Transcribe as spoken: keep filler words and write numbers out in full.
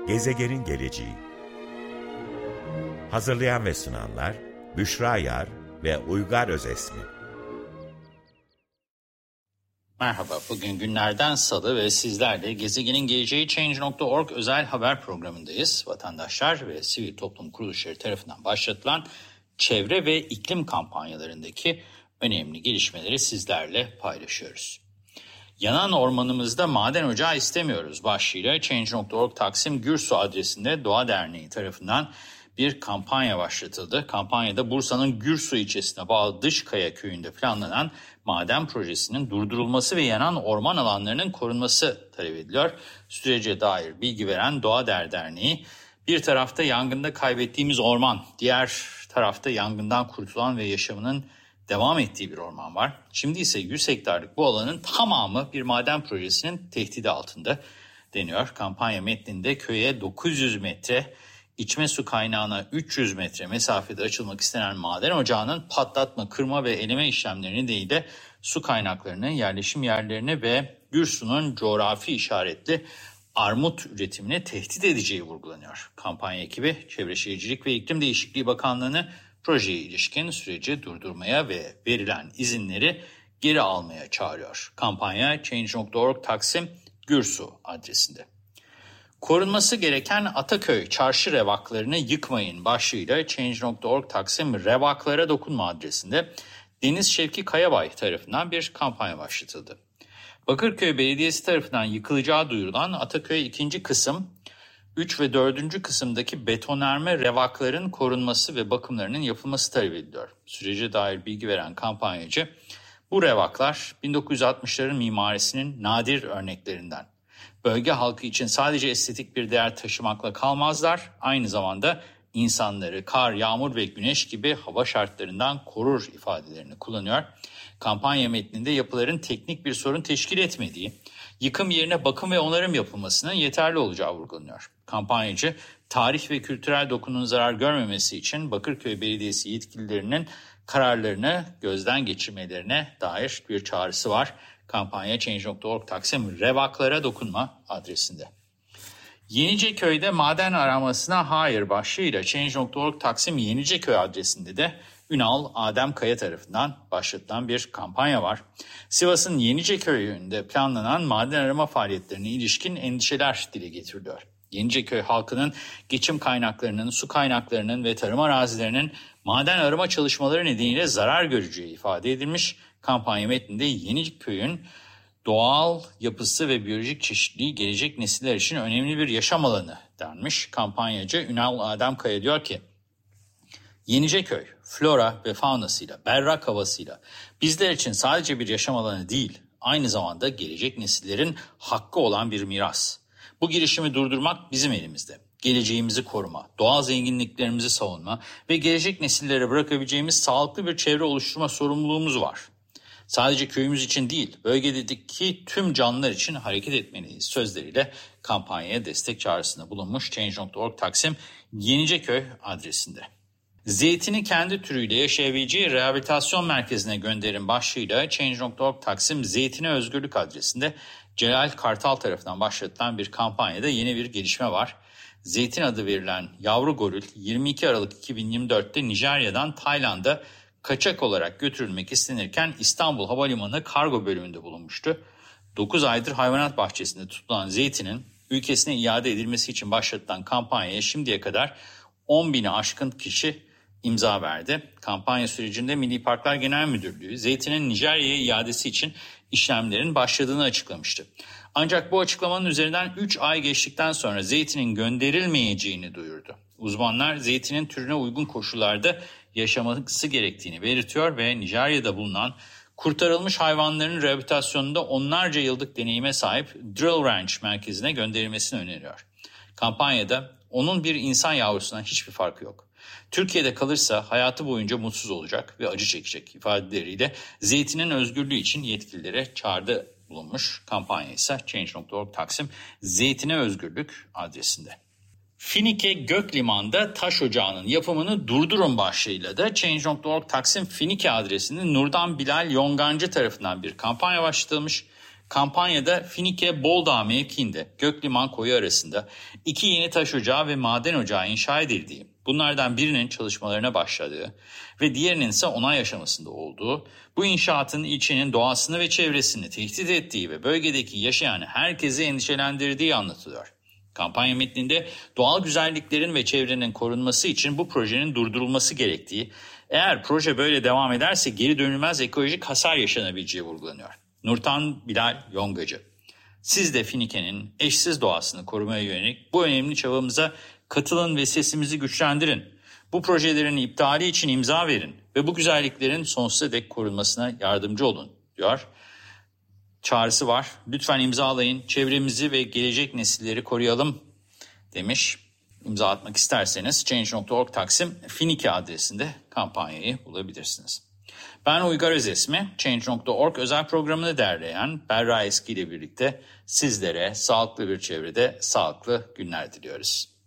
Gezegenin geleceği. Hazırlayan ve sunanlar Büşra Yar ve Uygar Özesmi. Merhaba, bugün günlerden salı ve sizlerle Gezegenin Geleceği Change nokta org özel haber programındayız. Vatandaşlar ve sivil toplum kuruluşları tarafından başlatılan çevre ve iklim kampanyalarındaki önemli gelişmeleri sizlerle paylaşıyoruz. Yanan ormanımızda maden ocağı istemiyoruz başlığıyla Change nokta org Taksim Gürsu adresinde Doğa Derneği tarafından bir kampanya başlatıldı. Kampanyada Bursa'nın Gürsu ilçesine bağlı Dışkaya köyünde planlanan maden projesinin durdurulması ve yanan orman alanlarının korunması talep ediliyor. Sürece dair bilgi veren Doğa Derneği, bir tarafta yangında kaybettiğimiz orman, diğer tarafta yangından kurtulan ve yaşamının devam ettiği bir orman var. Şimdi ise yüz hektarlık bu alanın tamamı bir maden projesinin tehdidi altında deniyor. Kampanya metninde köye dokuz yüz metre, içme su kaynağına üç yüz metre mesafede açılmak istenen maden ocağının patlatma, kırma ve eleme işlemleri nedeniyle su kaynaklarını, yerleşim yerlerini ve Gürsu'nun coğrafi işaretli armut üretimini tehdit edeceği vurgulanıyor. Kampanya ekibi Çevre Şehircilik ve İklim Değişikliği Bakanlığı'nı projeye ilişkin süreci durdurmaya ve verilen izinleri geri almaya çağırıyor. Kampanya Change nokta org Taksim Gürsu adresinde. Korunması gereken Ataköy çarşı revaklarını yıkmayın başlığıyla Change nokta org Taksim Revaklara Dokunma adresinde Deniz Şevki Kayabay tarafından bir kampanya başlatıldı. Bakırköy Belediyesi tarafından yıkılacağı duyurulan Ataköy ikinci kısım, üç ve dördüncü kısımdaki betonarme revakların korunması ve bakımlarının yapılması talep ediliyor. Sürece dair bilgi veren kampanyacı, bu revaklar bin dokuz yüz altmışların mimarisinin nadir örneklerinden. Bölge halkı için sadece estetik bir değer taşımakla kalmazlar, aynı zamanda insanları kar, yağmur ve güneş gibi hava şartlarından korur ifadelerini kullanıyor. Kampanya metninde yapıların teknik bir sorun teşkil etmediği, yıkım yerine bakım ve onarım yapılmasının yeterli olacağı vurgulanıyor. Kampanyacı, tarih ve kültürel dokunun zarar görmemesi için Bakırköy Belediyesi yetkililerinin kararlarını gözden geçirmelerine dair bir çağrısı var. Kampanya Change nokta org Taksim Revaklara Dokunma adresinde. Yeniceköy'de maden aramasına hayır başlığıyla Change nokta org Taksim Yeniceköy adresinde de Ünal Adem Kaya tarafından başlatılan bir kampanya var. Sivas'ın Yeniceköy'ünde planlanan maden arama faaliyetlerine ilişkin endişeler dile getiriliyor. Yeniceköy halkının geçim kaynaklarının, su kaynaklarının ve tarım arazilerinin maden arama çalışmaları nedeniyle zarar göreceği ifade edilmiş. Kampanya metninde Yeniceköy'ün doğal yapısı ve biyolojik çeşitliliği gelecek nesiller için önemli bir yaşam alanı denmiş. Kampanyacı Ünal Adem Kaya diyor ki, Yeniceköy, flora ve faunasıyla, berrak havasıyla bizler için sadece bir yaşam alanı değil, aynı zamanda gelecek nesillerin hakkı olan bir miras. Bu girişimi durdurmak bizim elimizde. Geleceğimizi koruma, doğal zenginliklerimizi savunma ve gelecek nesillere bırakabileceğimiz sağlıklı bir çevre oluşturma sorumluluğumuz var. Sadece köyümüz için değil, bölgedeki tüm canlılar için hareket etmeliyiz sözleriyle kampanyaya destek çağrısında bulunmuş Change nokta org Taksim Yeniceköy adresinde. Zeytini kendi türüyle yaşayabileceği rehabilitasyon merkezine gönderin başlığıyla Change nokta org Taksim Zeytine Özgürlük adresinde Celal Kartal tarafından başlatılan bir kampanyada yeni bir gelişme var. Zeytin adı verilen yavru goril yirmi iki Aralık iki bin yirmi dörtte Nijerya'dan Tayland'a kaçak olarak götürülmek istenirken İstanbul Havalimanı kargo bölümünde bulunmuştu. dokuz aydır hayvanat bahçesinde tutulan zeytinin ülkesine iade edilmesi için başlatılan kampanyaya şimdiye kadar on bini aşkın kişi imza verdi. Kampanya sürecinde Milli Parklar Genel Müdürlüğü zeytinin Nijerya'ya iadesi için işlemlerin başladığını açıklamıştı. Ancak bu açıklamanın üzerinden üç ay geçtikten sonra zeytinin gönderilmeyeceğini duyurdu. Uzmanlar zeytinin türüne uygun koşullarda yaşaması gerektiğini belirtiyor ve Nijerya'da bulunan kurtarılmış hayvanların rehabilitasyonunda onlarca yıllık deneyime sahip Drill Ranch merkezine gönderilmesini öneriyor. Kampanyada onun bir insan yavrusundan hiçbir farkı yok. Türkiye'de kalırsa hayatı boyunca mutsuz olacak ve acı çekecek ifadeleriyle zeytinin özgürlüğü için yetkililere çağrıda bulunmuş. Kampanya ise Change nokta org Taksim Zeytine Özgürlük adresinde. Finike Gökliman'da taş ocağının yapımını durdurun başlığıyla da Change nokta org Taksim Finike adresinde Nurdan Bilal Yongancı tarafından bir kampanya başlatılmış. Kampanyada Finike Boldağ mevkiinde Gökliman Koyu arasında iki yeni taş ocağı ve maden ocağı inşa edildiği, bunlardan birinin çalışmalarına başladığı ve diğerinin ise onay aşamasında olduğu, bu inşaatın ilçenin doğasını ve çevresini tehdit ettiği ve bölgedeki yaşayan herkesi endişelendirdiği anlatılıyor. Kampanya metninde doğal güzelliklerin ve çevrenin korunması için bu projenin durdurulması gerektiği, eğer proje böyle devam ederse geri dönülmez ekolojik hasar yaşanabileceği vurgulanıyor. Nurtan Bilal Yongacı: siz de Finike'nin eşsiz doğasını korumaya yönelik bu önemli çabamıza katılın ve sesimizi güçlendirin. Bu projelerin iptali için imza verin ve bu güzelliklerin sonsuza dek korunmasına yardımcı olun diyor. Çağrısı var. Lütfen imzalayın, çevremizi ve gelecek nesilleri koruyalım demiş. İmza atmak isterseniz change nokta org Taksim Finike adresinde kampanyayı bulabilirsiniz. Ben Uygar Özesmi, change nokta org özel programını derleyen Berra Eski ile birlikte sizlere sağlıklı bir çevrede sağlıklı günler diliyoruz.